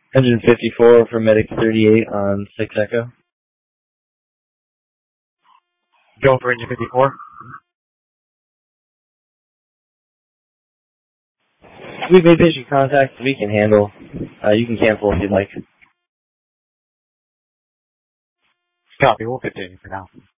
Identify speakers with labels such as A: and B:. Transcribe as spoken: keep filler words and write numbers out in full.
A: one fifty-four for Medic thirty-eight on six Echo.
B: Go for engine fifty-four.
A: We've made patient contact. We can handle. Uh, you can cancel if you'd like.
B: Copy. We'll continue for now.